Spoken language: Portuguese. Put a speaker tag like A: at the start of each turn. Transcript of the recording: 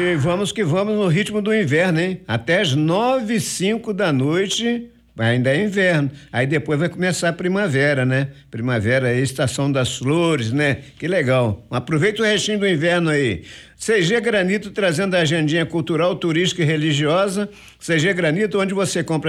A: E vamos que vamos no ritmo do inverno, hein? Até as 9h05 da noite, ainda é inverno. Aí depois vai começar a primavera, né? Primavera é a estação das flores, né? Que legal. Aproveita o restinho do inverno aí. CG Granito trazendo a agendinha cultural, turística e religiosa. CG Granito, onde você compra